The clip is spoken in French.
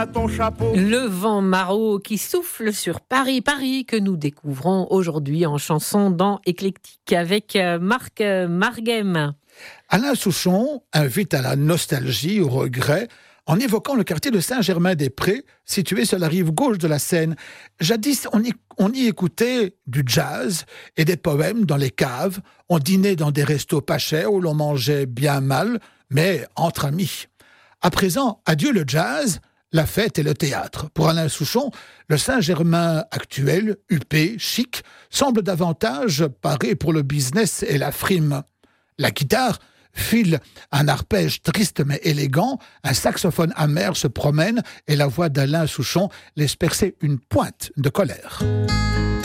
À ton chapeau. Le vent maraud qui souffle sur Paris, Paris que nous découvrons aujourd'hui en chanson dans Éclectique avec Marc Marghem. Alain Souchon invite à la nostalgie, au regret, en évoquant le quartier de Saint-Germain-des-Prés, situé sur la rive gauche de la Seine. Jadis, on y écoutait du jazz et des poèmes dans les caves. On dînait dans des restos pas chers où l'on mangeait bien mal, mais entre amis. À présent, adieu le jazz, la fête et le théâtre. Pour Alain Souchon, le Saint-Germain actuel, huppé, chic, semble davantage paré pour le business et la frime. La guitare file un arpège triste mais élégant, un saxophone amer se promène et la voix d'Alain Souchon laisse percer une pointe de colère.